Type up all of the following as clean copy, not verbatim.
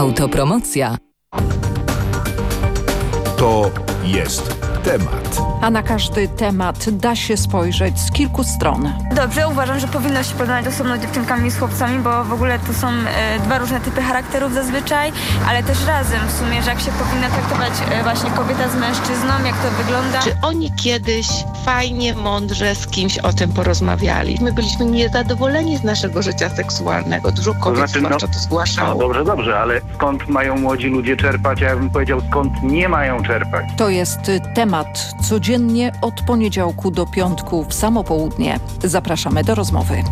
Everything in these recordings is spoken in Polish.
Autopromocja. To jest temat. A na każdy temat da się spojrzeć z kilku stron. Dobrze, uważam, że powinno się porozmawiać osobno z dziewczynkami i z chłopcami, bo w ogóle to są dwa różne typy charakterów zazwyczaj, ale też razem w sumie, że jak się powinna traktować właśnie kobieta z mężczyzną, jak to wygląda. Czy oni kiedyś fajnie, mądrze z kimś o tym porozmawiali? My byliśmy niezadowoleni z naszego życia seksualnego. Dużo kobiet zwłaszcza to zgłaszało. Dobrze, ale skąd mają młodzi ludzie czerpać? Ja bym powiedział, skąd nie mają czerpać. To jest temat codziennie od poniedziałku do piątku w samo południe. Zapraszamy do rozmowy.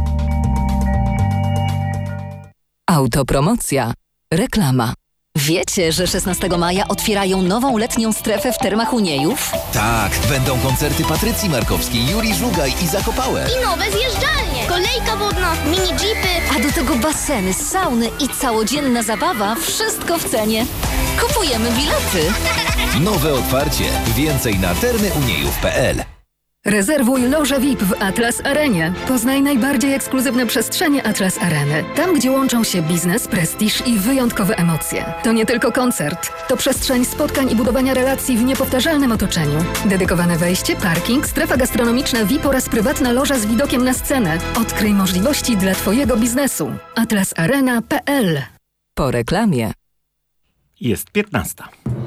Autopromocja. Reklama. Wiecie, że 16 maja otwierają nową letnią strefę w Termach Uniejów? Tak, będą koncerty Patrycji Markowskiej, Julii Żugaj i Zakopałe. I nowe zjeżdżalnie, kolejka wodna, mini jeepy. A do tego baseny, sauny i całodzienna zabawa, wszystko w cenie. Kupujemy bilety. Nowe otwarcie. Więcej na termyuniejów.pl. Rezerwuj lożę VIP w Atlas Arenie. Poznaj najbardziej ekskluzywne przestrzenie Atlas Areny. Tam, gdzie łączą się biznes, prestiż i wyjątkowe emocje. To nie tylko koncert. To przestrzeń spotkań i budowania relacji w niepowtarzalnym otoczeniu. Dedykowane wejście, parking, strefa gastronomiczna VIP oraz prywatna loża z widokiem na scenę. Odkryj możliwości dla Twojego biznesu. atlasarena.pl. Po reklamie. Jest 15.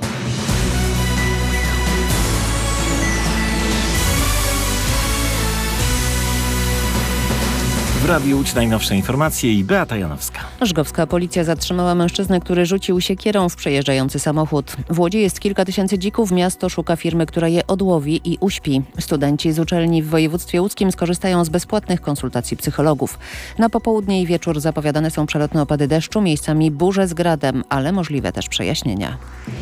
W Radiu Łódź najnowsze informacje i Beata Janowska. Żgowska policja zatrzymała mężczyznę, który rzucił siekierą w przejeżdżający samochód. W Łodzi jest kilka tysięcy dzików. Miasto szuka firmy, która je odłowi i uśpi. Studenci z uczelni w województwie łódzkim skorzystają z bezpłatnych konsultacji psychologów. Na popołudnie i wieczór zapowiadane są przelotne opady deszczu, miejscami burze z gradem, ale możliwe też przejaśnienia.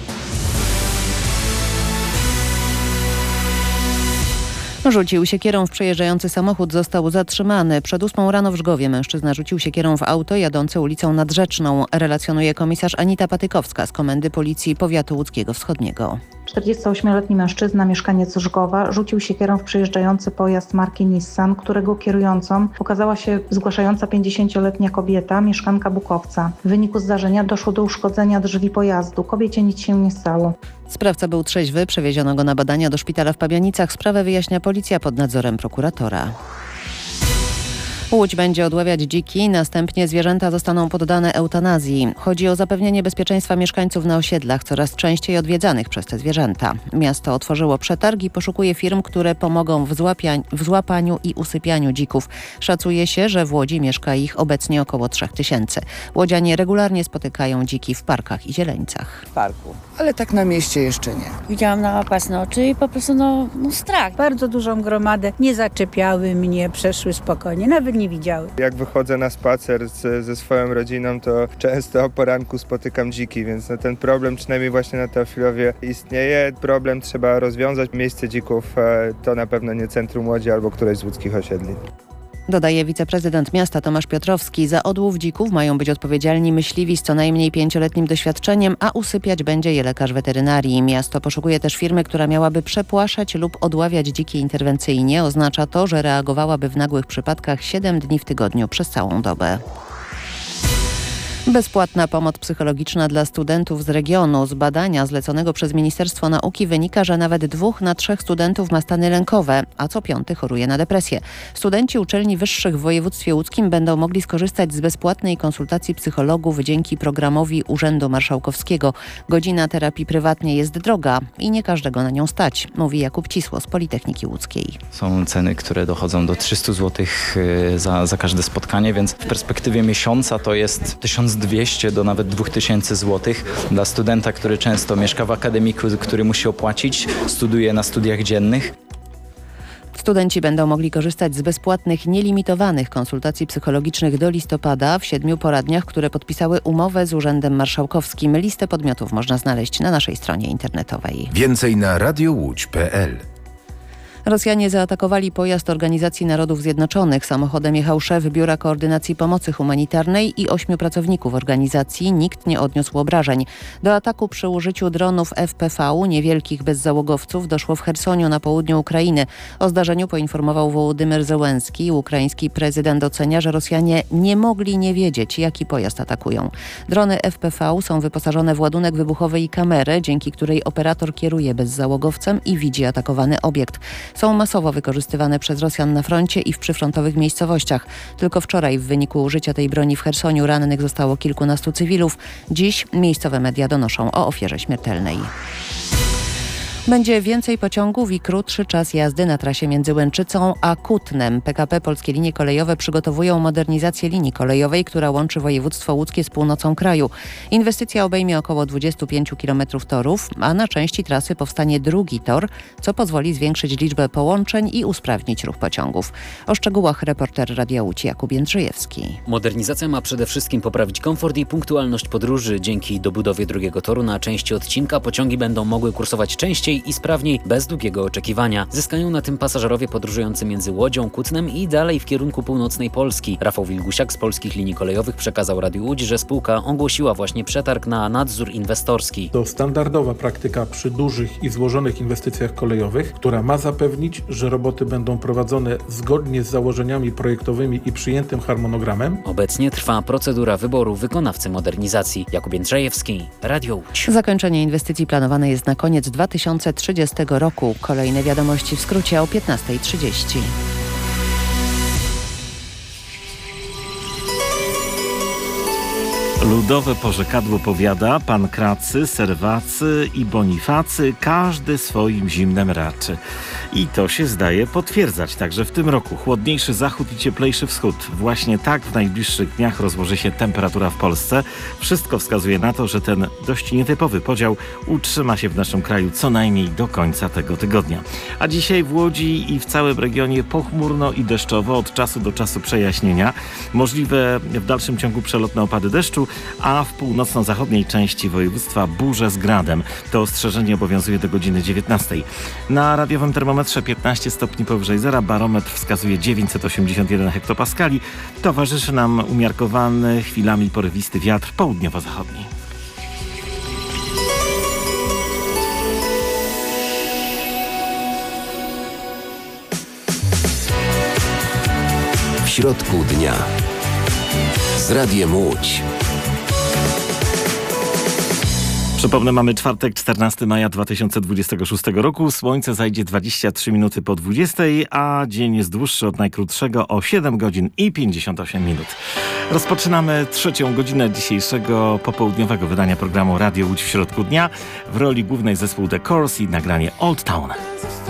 Rzucił siekierą w przejeżdżający samochód, został zatrzymany. Przed 8 rano w Żgowie mężczyzna rzucił siekierą w auto jadące ulicą Nadrzeczną, relacjonuje komisarz Anita Patykowska z Komendy Policji Powiatu Łódzkiego Wschodniego. 48-letni mężczyzna, mieszkaniec Żgowa, rzucił siekierą w przejeżdżający pojazd marki Nissan, którego kierującą okazała się zgłaszająca 50-letnia kobieta, mieszkanka Bukowca. W wyniku zdarzenia doszło do uszkodzenia drzwi pojazdu. Kobiecie nic się nie stało. Sprawca był trzeźwy, przewieziono go na badania do szpitala w Pabianicach. Sprawę wyjaśnia policja pod nadzorem prokuratora. Łódź będzie odławiać dziki, następnie zwierzęta zostaną poddane eutanazji. Chodzi o zapewnienie bezpieczeństwa mieszkańców na osiedlach, coraz częściej odwiedzanych przez te zwierzęta. Miasto otworzyło przetarg i poszukuje firm, które pomogą w złapaniu i usypianiu dzików. Szacuje się, że w Łodzi mieszka ich obecnie około 3000. Łodzianie regularnie spotykają dziki w parkach i zieleńcach. W parku, ale tak na mieście jeszcze nie. Widziałam na własne oczy i po prostu strach. Bardzo dużą gromadę, nie zaczepiały mnie, przeszły spokojnie, nawet nie widziały. Jak wychodzę na spacer ze swoją rodziną, to często o poranku spotykam dziki, więc ten problem przynajmniej właśnie na Teofilowie istnieje. Problem trzeba rozwiązać. Miejsce dzików to na pewno nie centrum Łodzi albo któreś z łódzkich osiedli. Dodaje wiceprezydent miasta Tomasz Piotrowski. Za odłów dzików mają być odpowiedzialni myśliwi z co najmniej 5-letnim doświadczeniem, a usypiać będzie je lekarz weterynarii. Miasto poszukuje też firmy, która miałaby przepłaszać lub odławiać dziki interwencyjnie. Oznacza to, że reagowałaby w nagłych przypadkach 7 dni w tygodniu przez całą dobę. Bezpłatna pomoc psychologiczna dla studentów z regionu. Z badania zleconego przez Ministerstwo Nauki wynika, że nawet 2 na 3 studentów ma stany lękowe, a co 5 choruje na depresję. Studenci uczelni wyższych w województwie łódzkim będą mogli skorzystać z bezpłatnej konsultacji psychologów dzięki programowi Urzędu Marszałkowskiego. Godzina terapii prywatnie jest droga i nie każdego na nią stać, mówi Jakub Cisło z Politechniki Łódzkiej. Są ceny, które dochodzą do 300 zł za każde spotkanie, więc w perspektywie miesiąca to jest 1200 do nawet 2000 zł. Dla studenta, który często mieszka w akademiku, który musi opłacić, studiuje na studiach dziennych. Studenci będą mogli korzystać z bezpłatnych, nielimitowanych konsultacji psychologicznych do listopada w 7 poradniach, które podpisały umowę z Urzędem Marszałkowskim. Listę podmiotów można znaleźć na naszej stronie internetowej. Więcej na radiowłódź.pl. Rosjanie zaatakowali pojazd Organizacji Narodów Zjednoczonych. Samochodem jechał szef Biura Koordynacji Pomocy Humanitarnej i 8 pracowników organizacji. Nikt nie odniósł obrażeń. Do ataku przy użyciu dronów FPV, niewielkich bezzałogowców, doszło w Chersoniu na południu Ukrainy. O zdarzeniu poinformował Wołodymyr Zełenski. Ukraiński prezydent ocenia, że Rosjanie nie mogli nie wiedzieć, jaki pojazd atakują. Drony FPV są wyposażone w ładunek wybuchowy i kamerę, dzięki której operator kieruje bezzałogowcem i widzi atakowany obiekt. Są masowo wykorzystywane przez Rosjan na froncie i w przyfrontowych miejscowościach. Tylko wczoraj w wyniku użycia tej broni w Chersoniu rannych zostało kilkunastu cywilów. Dziś miejscowe media donoszą o ofierze śmiertelnej. Będzie więcej pociągów i krótszy czas jazdy na trasie między Łęczycą a Kutnem. PKP Polskie Linie Kolejowe przygotowują modernizację linii kolejowej, która łączy województwo łódzkie z północą kraju. Inwestycja obejmie około 25 km torów, a na części trasy powstanie drugi tor, co pozwoli zwiększyć liczbę połączeń i usprawnić ruch pociągów. O szczegółach reporter Radia Łódź Jakub Jędrzejewski. Modernizacja ma przede wszystkim poprawić komfort i punktualność podróży. Dzięki dobudowie drugiego toru na części odcinka pociągi będą mogły kursować częściej i sprawniej, bez długiego oczekiwania. Zyskają na tym pasażerowie podróżujący między Łodzią, Kutnem i dalej w kierunku północnej Polski. Rafał Wilgusiak z Polskich Linii Kolejowych przekazał Radiu Łódź, że spółka ogłosiła właśnie przetarg na nadzór inwestorski. To standardowa praktyka przy dużych i złożonych inwestycjach kolejowych, która ma zapewnić, że roboty będą prowadzone zgodnie z założeniami projektowymi i przyjętym harmonogramem. Obecnie trwa procedura wyboru wykonawcy modernizacji. Jakub Jędrzejewski, Radio Łódź. Zakończenie inwestycji planowane jest na koniec 2030 roku. Kolejne wiadomości w skrócie o 15:30. Ludowe porzekadło powiada: Pankracy, Serwacy i Bonifacy, każdy swoim zimnem raczy. I to się zdaje potwierdzać także w tym roku. Chłodniejszy zachód i cieplejszy wschód. Właśnie tak w najbliższych dniach rozłoży się temperatura w Polsce. Wszystko wskazuje na to, że ten dość nietypowy podział utrzyma się w naszym kraju co najmniej do końca tego tygodnia. A dzisiaj w Łodzi i w całym regionie pochmurno i deszczowo, od czasu do czasu przejaśnienia. Możliwe w dalszym ciągu przelotne opady deszczu, a w północno-zachodniej części województwa burze z gradem. To ostrzeżenie obowiązuje do godziny 19. Na radiowym termometrze 15 stopni powyżej zera, barometr wskazuje 981 hektopaskali. Towarzyszy nam umiarkowany, chwilami porywisty wiatr południowo-zachodni. W środku dnia z Radiem Łódź. Przypomnę, mamy czwartek, 14 maja 2026 roku. Słońce zajdzie 23 minuty po 20, a dzień jest dłuższy od najkrótszego o 7 godzin i 58 minut. Rozpoczynamy trzecią godzinę dzisiejszego popołudniowego wydania programu Radio Łódź w środku dnia. W roli głównej zespół The Course i nagranie Old Town.